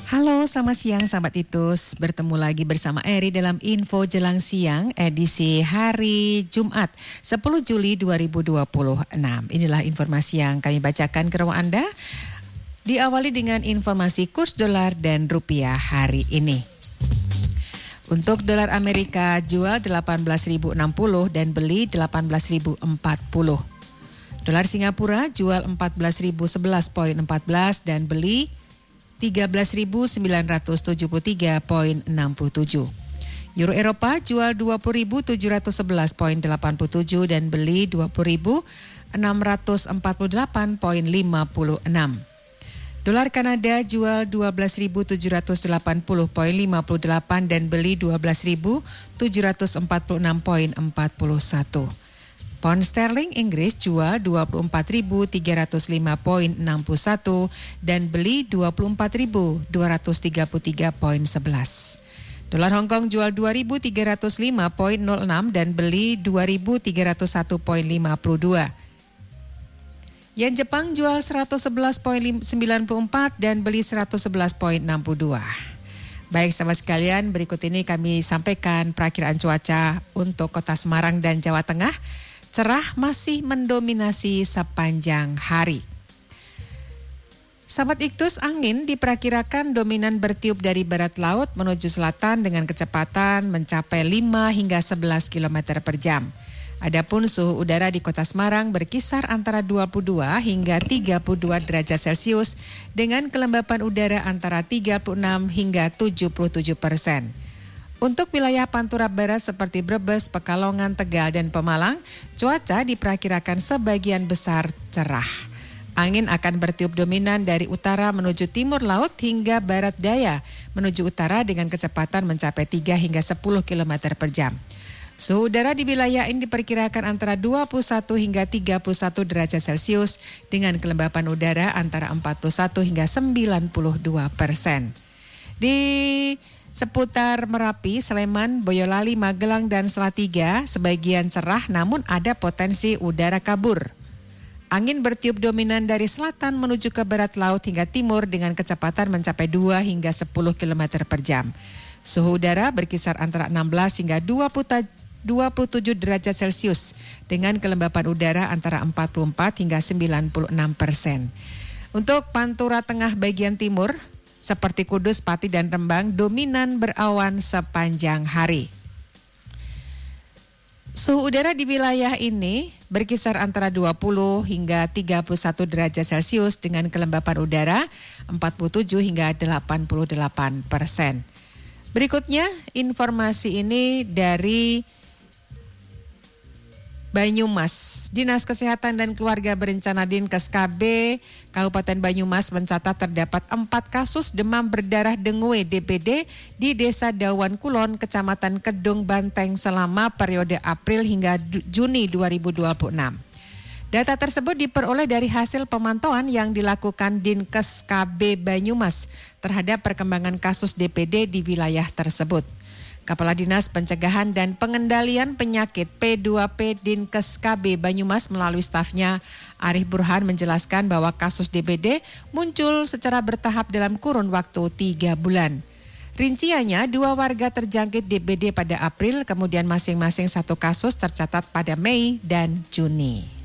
Halo, selamat siang sahabat Itus. Bertemu lagi bersama Eri dalam Info Jelang Siang edisi hari Jumat 10 Juli 2026. Inilah informasi yang kami bacakan ke ruang Anda. Diawali dengan informasi kurs dolar dan rupiah hari ini. Untuk dolar Amerika jual 18.060 dan beli 18.040. Dolar Singapura jual 14.011.14 dan beli 13.973.67. Euro Eropa jual 20.711.87 dan beli 20.648.56. Dolar Kanada jual 12.780.58 dan beli 12.746.41. Pound sterling Inggris jual 24.305.61 dan beli 24.233.11. Dolar Hong Kong jual 2.305.06 dan beli 2.301.52. Yen Jepang jual 111.94 dan beli 111.62. Baik sahabat sekalian, berikut ini kami sampaikan perakiraan cuaca untuk Kota Semarang dan Jawa Tengah. Cerah masih mendominasi sepanjang hari. Sahabat Iktus, angin diperkirakan dominan bertiup dari barat laut menuju selatan dengan kecepatan mencapai 5 hingga 11 km per jam. Adapun suhu udara di Kota Semarang berkisar antara 22 hingga 32 derajat Celcius dengan kelembapan udara antara 36 hingga 77%. Untuk wilayah Pantura Barat seperti Brebes, Pekalongan, Tegal, dan Pemalang, cuaca diperkirakan sebagian besar cerah. Angin akan bertiup dominan dari utara menuju timur laut hingga barat daya menuju utara dengan kecepatan mencapai 3 hingga 10 km per jam. Suhu udara di wilayah ini diperkirakan antara 21 hingga 31 derajat Celcius dengan kelembapan udara antara 41 hingga 92%. Di seputar Merapi, Sleman, Boyolali, Magelang, dan Salatiga sebagian cerah namun ada potensi udara kabur. Angin bertiup dominan dari selatan menuju ke barat laut hingga timur dengan kecepatan mencapai 2 hingga 10 km per jam. Suhu udara berkisar antara 16 hingga 27 derajat Celcius dengan kelembapan udara antara 44 hingga 96%. Untuk Pantura Tengah bagian timur, seperti Kudus, Pati, dan Rembang dominan berawan sepanjang hari. Suhu udara di wilayah ini berkisar antara 20 hingga 31 derajat Celcius dengan kelembapan udara 47 hingga 88%. Berikutnya informasi ini dari Banyumas. Dinas Kesehatan dan Keluarga Berencana Dinkes KB Kabupaten Banyumas mencatat terdapat 4 kasus demam berdarah dengue DBD di Desa Dawan Kulon, Kecamatan Kedung Banteng selama periode April hingga Juni 2026. Data tersebut diperoleh dari hasil pemantauan yang dilakukan Dinkes KB Banyumas terhadap perkembangan kasus DBD di wilayah tersebut. Kepala Dinas Pencegahan dan Pengendalian Penyakit P2P Dinkes KB Banyumas melalui stafnya Arif Burhan menjelaskan bahwa kasus DBD muncul secara bertahap dalam kurun waktu 3 bulan. Rinciannya 2 warga terjangkit DBD pada April, kemudian masing-masing 1 kasus tercatat pada Mei dan Juni.